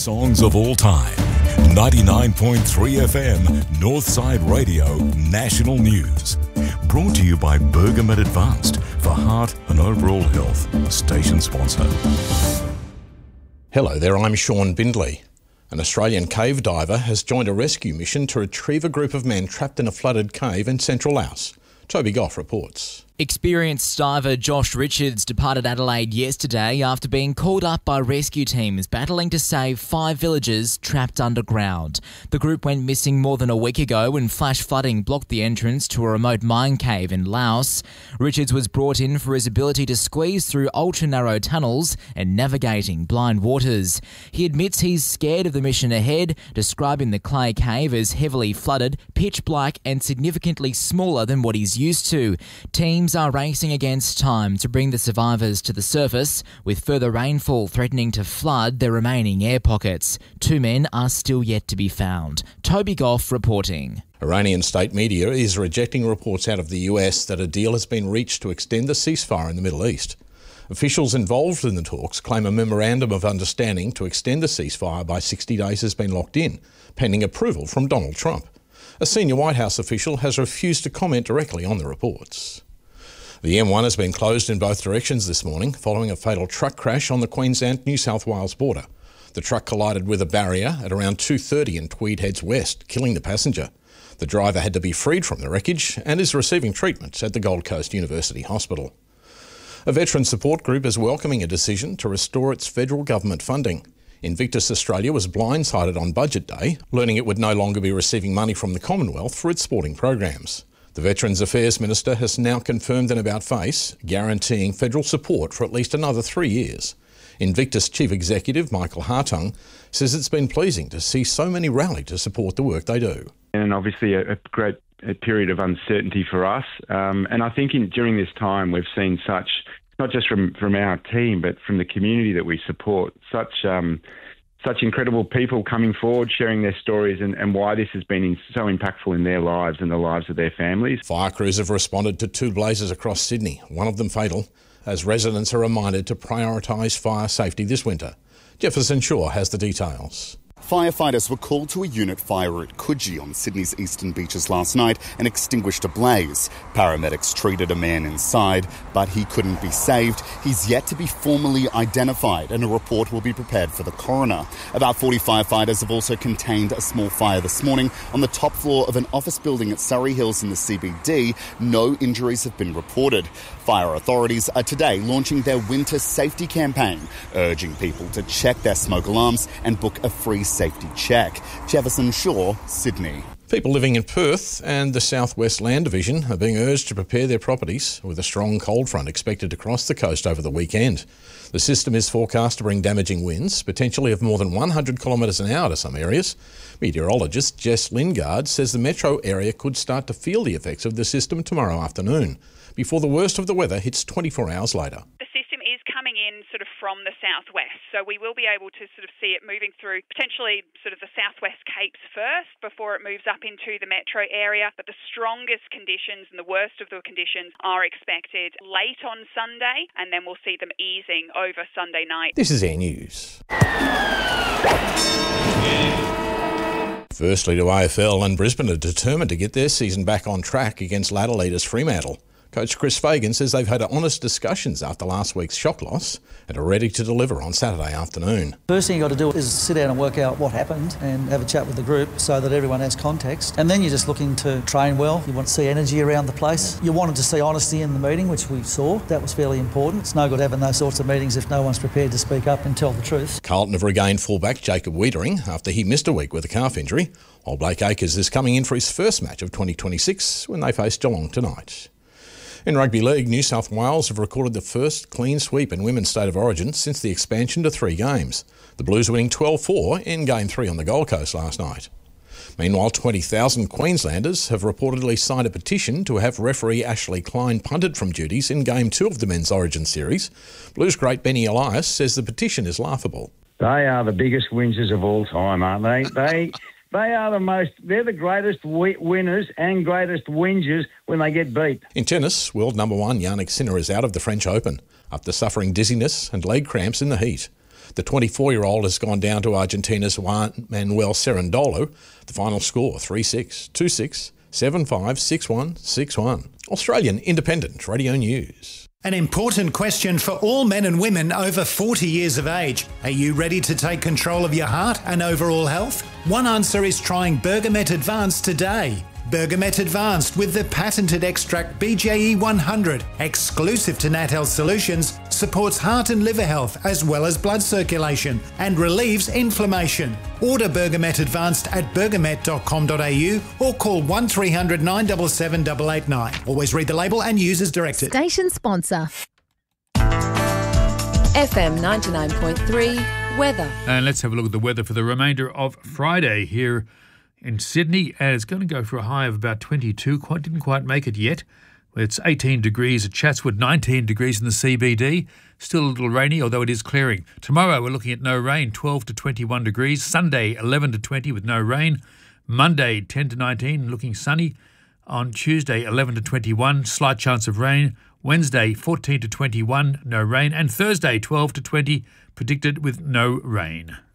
songs of all time. 99.3 FM, Northside Radio, National News. Brought to you by Bergamet Advanced for heart and overall health. Station sponsor. Hello there, I'm Sean Bindley. An Australian cave diver has joined a rescue mission to retrieve a group of men trapped in a flooded cave in central Laos. Toby Goff reports. Experienced diver Josh Richards departed Adelaide yesterday after being called up by rescue teams battling to save 5 villagers trapped underground. The group went missing more than a week ago when flash flooding blocked the entrance to a remote mine cave in Laos. Richards was brought in for his ability to squeeze through ultra-narrow tunnels and navigating blind waters. He admits he's scared of the mission ahead, describing the clay cave as heavily flooded, pitch black and significantly smaller than what he's used to. Teams are racing against time to bring the survivors to the surface, with further rainfall threatening to flood their remaining air pockets. 2 men are still yet to be found. Toby Goff reporting. Iranian state media is rejecting reports out of the US that a deal has been reached to extend the ceasefire in the Middle East. Officials involved in the talks claim a memorandum of understanding to extend the ceasefire by 60 days has been locked in, pending approval from Donald Trump. A senior White House official has refused to comment directly on the reports. The M1 has been closed in both directions this morning following a fatal truck crash on the Queensland-New South Wales border. The truck collided with a barrier at around 2:30 in Tweed Heads West, killing the passenger. The driver had to be freed from the wreckage and is receiving treatment at the Gold Coast University Hospital. A veteran support group is welcoming a decision to restore its federal government funding. Invictus Australia was blindsided on Budget Day, learning it would no longer be receiving money from the Commonwealth for its sporting programs. The Veterans Affairs Minister has now confirmed an about-face, guaranteeing federal support for at least another 3 years. Invictus Chief Executive Michael Hartung says it's been pleasing to see so many rally to support the work they do. And obviously a great period of uncertainty for us. And I think during this time we've seen such, not just from our team, but from the community that we support, such incredible people coming forward, sharing their stories and why this has been so impactful in their lives and the lives of their families. Fire crews have responded to 2 blazes across Sydney, one of them fatal, as residents are reminded to prioritise fire safety this winter. Jefferson Shaw has the details. Firefighters were called to a unit fire at Coogee on Sydney's eastern beaches last night and extinguished a blaze. Paramedics treated a man inside, but he couldn't be saved. He's yet to be formally identified and a report will be prepared for the coroner. About 40 firefighters have also contained a small fire this morning on the top floor of an office building at Surrey Hills in the CBD. No injuries have been reported. Fire authorities are today launching their winter safety campaign, urging people to check their smoke alarms and book a free safety check. Jefferson Shaw, Sydney. People living in Perth and the South West Land Division are being urged to prepare their properties with a strong cold front expected to cross the coast over the weekend. The system is forecast to bring damaging winds, potentially of more than 100 kilometres an hour to some areas. Meteorologist Jess Lingard says the metro area could start to feel the effects of the system tomorrow afternoon, before the worst of the weather hits 24 hours later. In sort of from the southwest, so we will be able to sort of see it moving through potentially sort of the southwest capes first before it moves up into the metro area, but the strongest conditions and the worst of the conditions are expected late on Sunday, and then we'll see them easing over Sunday night. This is Air News. Firstly to AFL, and Brisbane are determined to get their season back on track against ladder leaders Fremantle. Coach Chris Fagan says they've had honest discussions after last week's shock loss and are ready to deliver on Saturday afternoon. First thing you've got to do is sit down and work out what happened and have a chat with the group so that everyone has context. And then you're just looking to train well. You want to see energy around the place. You wanted to see honesty in the meeting, which we saw. That was fairly important. It's no good having those sorts of meetings if no one's prepared to speak up and tell the truth. Carlton have regained fullback Jacob Wiedering after he missed a week with a calf injury, while Blake Acres is coming in for his first match of 2026 when they face Geelong tonight. In Rugby League, New South Wales have recorded the first clean sweep in Women's State of Origin since the expansion to 3 games. The Blues winning 12-4 in Game 3 on the Gold Coast last night. Meanwhile, 20,000 Queenslanders have reportedly signed a petition to have referee Ashley Klein punted from duties in Game 2 of the Men's Origin Series. Blues great Benny Elias says the petition is laughable. They are the biggest whingers of all time, aren't they? They're the greatest winners and greatest whingers when they get beat. In tennis, world number 1 Jannik Sinner is out of the French Open after suffering dizziness and leg cramps in the heat. The 24-year-old has gone down to Argentina's Juan Manuel Cerundolo. The final score, 3-6, 2-6, 7-5, 6-1, 6-1. Australian Independent Radio News. An important question for all men and women over 40 years of age. Are you ready to take control of your heart and overall health? One answer is trying Bergamet Advanced today. Bergamet Advanced with the patented extract BJE 100, exclusive to Nat Health Solutions, supports heart and liver health as well as blood circulation and relieves inflammation. Order Bergamet Advanced at bergamet.com.au or call 1300 977 889. Always read the label and use as directed. Station sponsor. FM 99.3 weather. And let's have a look at the weather for the remainder of Friday here in Sydney. It's going to go for a high of about 22. Didn't quite make it yet. It's 18 degrees at Chatswood, 19 degrees in the CBD. Still a little rainy, although it is clearing. Tomorrow we're looking at no rain, 12 to 21 degrees. Sunday, 11 to 20 with no rain. Monday, 10 to 19, looking sunny. On Tuesday, 11 to 21, slight chance of rain. Wednesday, 14 to 21, no rain. And Thursday, 12 to 20, predicted with no rain.